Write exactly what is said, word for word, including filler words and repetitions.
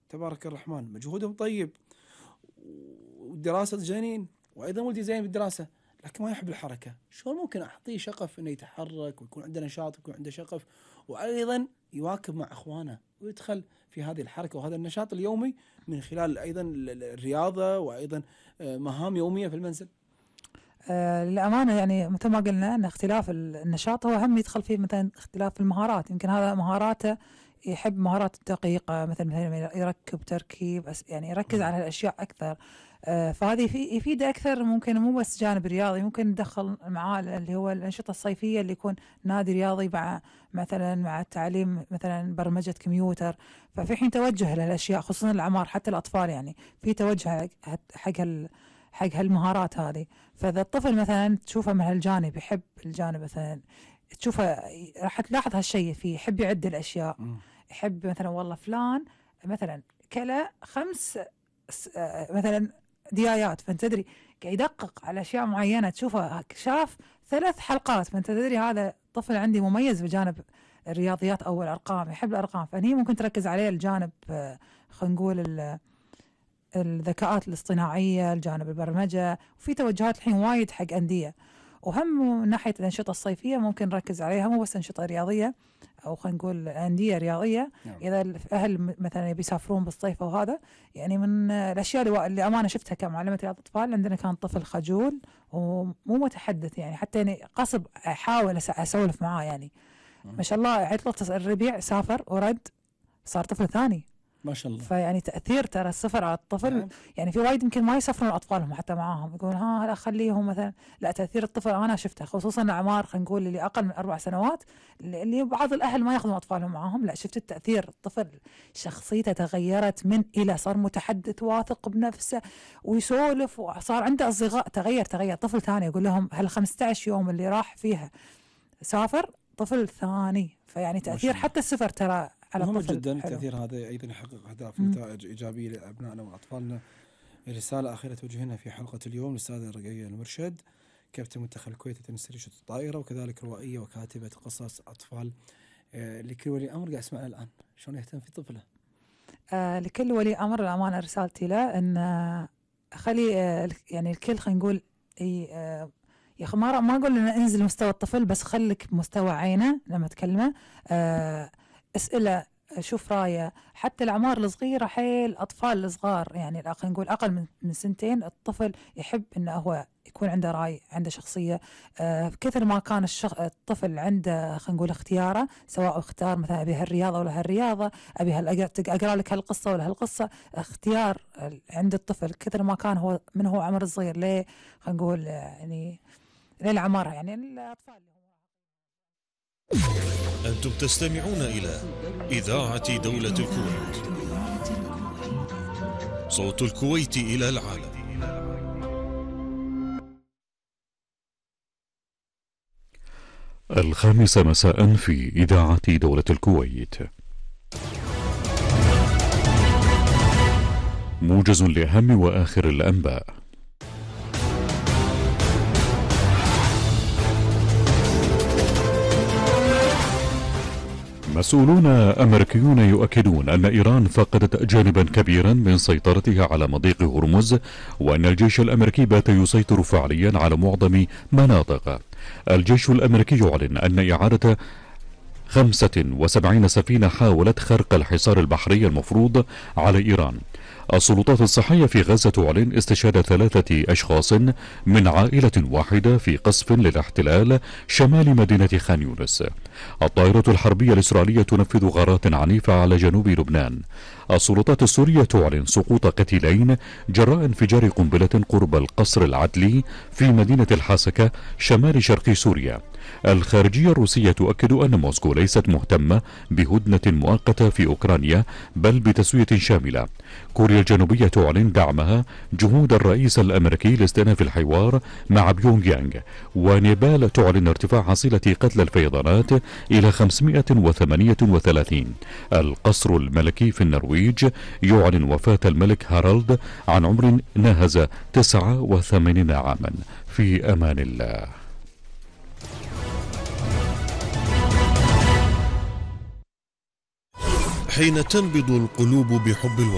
تبارك الرحمن مجهودهم طيب ودراسة جنين، وأيضا ولدي زين بالدراسة لكن ما يحب الحركة، شلون ممكن أعطيه شغف إنه يتحرك ويكون عنده نشاط ويكون عنده شغف وأيضا يواكب مع إخوانه ويدخل في هذه الحركة وهذا النشاط اليومي من خلال أيضا الرياضة وأيضا مهام يومية في المنزل؟ آه للأمانة يعني مثل ما قلنا أن اختلاف النشاط هو هم يدخل فيه مثلا اختلاف المهارات. يمكن هذا مهاراته يحب مهارات دقيقة، مثل مثلا يركب تركيب يعني يركز على الأشياء أكثر. آه فهذه يفيد أكثر، ممكن مو بس جانب رياضي، ممكن ندخل معاه اللي هو الأنشطة الصيفية اللي يكون نادي رياضي مع مثلا مع التعليم مثلا برمجة كمبيوتر. ففي حين توجه للأشياء خصوصا الأعمار حتى الأطفال، يعني في توجه حق ال حق هالمهارات هذه. فإذا الطفل مثلا تشوفه من هالجانب يحب الجانب مثلا تشوفه راح تلاحظ هالشيء فيه، يحب يعد الأشياء، يحب مثلا والله فلان مثلا كلا خمس مثلا ديايات، فأنت تدري قاعد يدقق على أشياء معينة، تشوفه شاف ثلاث حلقات، فأنت تدري هذا طفل عندي مميز بجانب الرياضيات أو الأرقام، يحب الأرقام. فهني ممكن تركز عليه الجانب خلينا نقول الذكاءات الاصطناعية، الجانب البرمجة، وفي توجهات الحين وايد حق أندية. وهم من ناحية الأنشطة الصيفية ممكن نركز عليها، مو بس أنشطة رياضية أو خلينا نقول أندية رياضية. نعم. إذا الأهل مثلا يبي يسافرون بالصيف أو هذا، يعني من الأشياء اللي, اللي أمانة شفتها كمعلمة رياضة أطفال، عندنا كان طفل خجول ومو متحدث، يعني حتى يعني قصب أحاول أسولف معاه، يعني ما شاء الله عطلة الربيع سافر ورد صار طفل ثاني ما شاء الله. فيعني تأثير ترى السفر على الطفل. نعم. يعني في وايد يمكن ما يسافرون أطفالهم حتى معاهم، يقول ها لا خليهم مثلا، لا تأثير الطفل أنا شفته خصوصا الأعمار خلينا نقول اللي أقل من أربع سنوات، اللي بعض الأهل ما يأخذون أطفالهم معاهم، لا شفت التأثير. الطفل شخصيته تغيرت من إلى، صار متحدث واثق بنفسه ويسولف وصار عنده أصدقاء، تغير تغير طفل ثاني. يقول لهم هال خمسة عشر يوم اللي راح فيها سافر طفل ثاني. فيعني تأثير حتى السفر ترى على مهم الطفل جدا. حلو. التأثير هذا أيضا يحقق أهداف ونتائج إيجابية لأبنائنا وأطفالنا. رسالة أخيرة توجهنا في حلقة اليوم للأستاذة رقية المرشد، كابتن منتخب الكويت لتنس ريشة الطائرة وكذلك روائية وكاتبة قصص أطفال. آه لكل ولي أمر قاعد يسمعنا الآن شلون يهتم في طفله؟ آه لكل ولي أمر الأمانة رسالتي له أن آه خلي آه يعني الكل خلينا نقول آه يا أخي ما ما أقول إن انزل مستوى الطفل، بس خليك مستوى عينه لما تكلمه. آه اسئله، شوف رايه، حتى الأعمار الصغيرة حيل، أطفال الصغار يعني خلينا نقول أقل من, من سنتين، الطفل يحب إنه هو يكون عنده رأي، عنده شخصية. آه كثر ما كان الشخ... الطفل عنده خلينا نقول اختياره، سواء اختار مثلا أبي هالرياضة ولا هالرياضة، أبي هال... أقرأ لك هالقصة ولا هالقصة، اختيار عند الطفل كثر ما كان هو من هو عمر صغير ليه خلينا نقول يعني للعمر، يعني الأطفال. أنتم تستمعون إلى إذاعة دولة الكويت، صوت الكويت إلى العالم. الخامسة مساء في إذاعة دولة الكويت، موجز لأهم وآخر الأنباء. مسؤولون أمريكيون يؤكدون أن إيران فقدت جانبا كبيرا من سيطرتها على مضيق هرمز، وأن الجيش الأمريكي بات يسيطر فعليا على معظم مناطق. الجيش الأمريكي يعلن أن إعادة خمسة وسبعين سفينة حاولت خرق الحصار البحري المفروض على إيران. السلطات الصحية في غزة تعلن استشهاد ثلاثة أشخاص من عائلة واحدة في قصف للاحتلال شمال مدينة خان يونس. الطائرة الحربية الإسرائيلية تنفذ غارات عنيفة على جنوب لبنان. السلطات السورية تعلن سقوط قتيلين جراء انفجار قنبلة قرب القصر العدلي في مدينة الحاسكة شمال شرق سوريا. الخارجية الروسية تؤكد أن موسكو ليست مهتمة بهدنة مؤقتة في أوكرانيا، بل بتسوية شاملة. كوريا الجنوبية تعلن دعمها جهود الرئيس الأمريكي لاستئناف الحوار مع بيونغ يانغ. ونيبال تعلن ارتفاع حصيلة قتلى الفيضانات إلى خمسمائة وثمانية وثلاثين. القصر الملكي في النرويج يعلن وفاة الملك هارالد عن عمر ناهز تسعة وثمانين عاما. في أمان الله. حين تنبض القلوب بحب الوطن